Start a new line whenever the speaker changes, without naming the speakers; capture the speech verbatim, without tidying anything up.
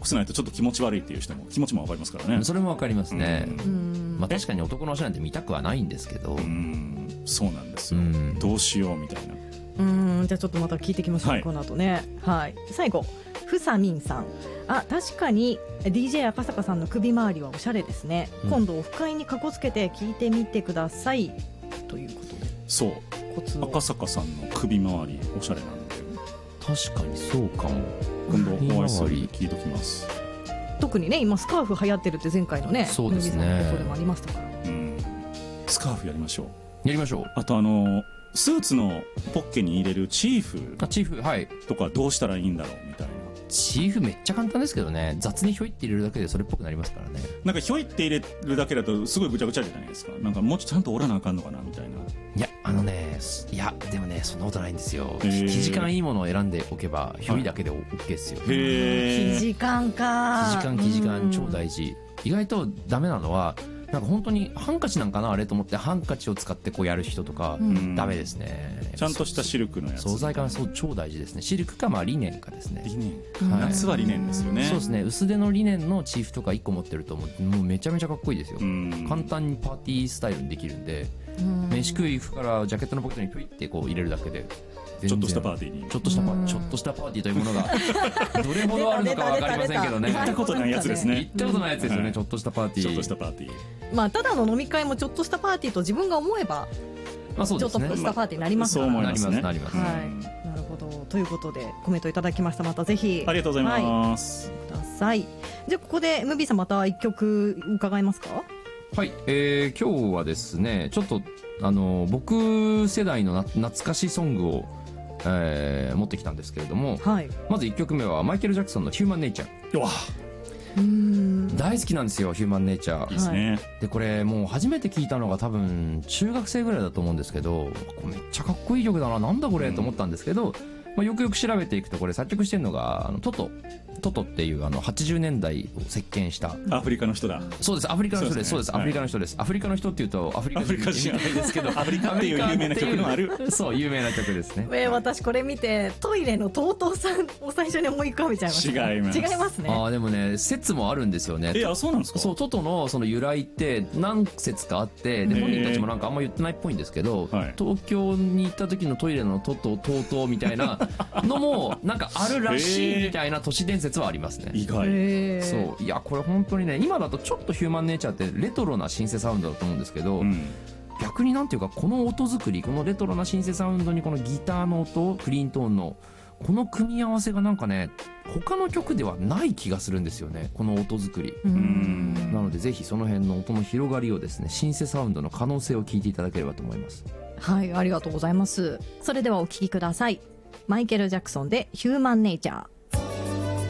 クスないとちょっと気持ち悪いっていう人も気持ちもわかりますからね。
それもわかりますね。
うん、
まあ確かに男の足なんて見たくはないんですけど、
うん、そうなんですよ、
うん、
どうしようみたいな。
うん、じゃあちょっとまた聞いていきましょう、はい、この後ね。はい、最後ふさみんさん、あ、確かに ディージェー 赤坂さんの首周りはおしゃれですね、うん、今度オフ会にかこつけて聞いてみてくださいということで。
そう、赤坂さんの首周りおしゃれなんで、
確かにそうかも。
今度お会いするに聞いときます。
特にね今スカーフ流行ってるって前回のね、
そうですね、
それもありましたから、
うん、スカーフやりましょう。
やりましょう。
あとあのスーツのポッケに入れるチーフ、
あ、チーフ、はい、
とかどうしたらいいんだろうみたいな。
チーフめっちゃ簡単ですけどね、雑にひょいって入れるだけでそれっぽくなりますからね。
なんかひょいって入れるだけだとすごいぐちゃぐちゃじゃないですか。なんかもうちょっとちゃんと折らなあかんのかなみたいな。
いや、あのね、いやでもねそんなことないんですよ。
生
地感いいものを選んでおけばひょいだけで OK ですよ。
へ
生地感か。
生地感生地感超大事。意外とダメなのはなんか本当にハンカチなんかなあれと思ってハンカチを使ってこうやる人とか、うん、ダメですね。
ちゃんとしたシルクのやつ、
素材感、そう超大事ですね。シルクかまあリネンかですね。
リネン、はい、夏はリネンですよね。
そうですね、薄手のリネンのチーフとかいっこ持ってるともう、もうめちゃめちゃかっこいいですよ。簡単にパーティースタイルにできるんで、飯食いからジャケットのポケットにピュイってこう入れるだけで
ちょっとしたパーティーに
ちょっとしたパーちょっとしたパーティーというものがどれほどあるのか分かりませんけどね。
行ったことないやつですね。
行ったことないやつですよね、はい、ちょっとしたパーティー。
ちょっとしたパーティー。
まあただの飲み会もちょっとしたパーティーと自分が思えば、まあそうですね、ちょっとしたパーティーになりますから、
まあ、そう思いますね。
なります、
はい、なるほど。ということでコメントいただきました。またぜひ
ありがとうございます、
はい、ください。じゃあここでムービーさんまた一曲伺えますか。
はい、えー、今日はですねちょっとあの僕世代のな懐かしソングを、えー、持ってきたんですけれども、はい、まずいっきょくめはマイケル・ジャクソンのヒューマンネイチャー。うわ、
うーん、
大好きなんですよヒューマンネイチャー。
いいですね。
でこれもう初めて聞いたのが多分中学生ぐらいだと思うんですけど、これめっちゃかっこいい曲だな、なんだこれと思ったんですけど、まあ、よくよく調べていくとこれ作曲してるのがあのトトトトっていうあのはちじゅうねんだいを席巻した
アフリカの人だ。
そうです、アフリカの人です。そうです、アフリカの人です。アフリカの人っていうとアフリカ人じゃないですけど、
アフリカっていう有名な曲のある
そう有名な曲ですね。
えー、私これ見てトイレの トートー さんを最初に思い浮かべちゃいました。
違います。
違いますね。
あでもね説もあるんですよね。
えあそうなんですか。
そうトトのその由来って何説かあって、で本人たちもなんかあんま言ってないっぽいんですけど、はい、東京に行った時のトイレのトト トートー みたいなのもなんかあるらしいみたいな都市伝説はありますね。
意外。
そういやこれ本当にね今だとちょっとヒューマンネイチャーってレトロなシンセサウンドだと思うんですけど、うん、逆になんていうかこの音作り、このレトロなシンセサウンドにこのギターの音、クリーントーンのこの組み合わせがなんかね他の曲ではない気がするんですよね、この音作り。うんなのでぜひその辺の音の広がりをですね、シンセサウンドの可能性を聞いていただければと思います。
はい、ありがとうございます。それではお聴きください。マイケル・ジャクソンでヒューマンネイチャー。